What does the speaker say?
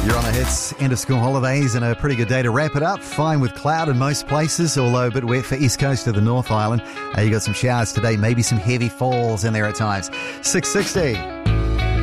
You're on the hits, end of school holidays and a pretty good day to wrap it up. Fine with cloud in most places, although a bit wet for East Coast of the North Island. You got some showers today, maybe some heavy falls in there at times. 6:60.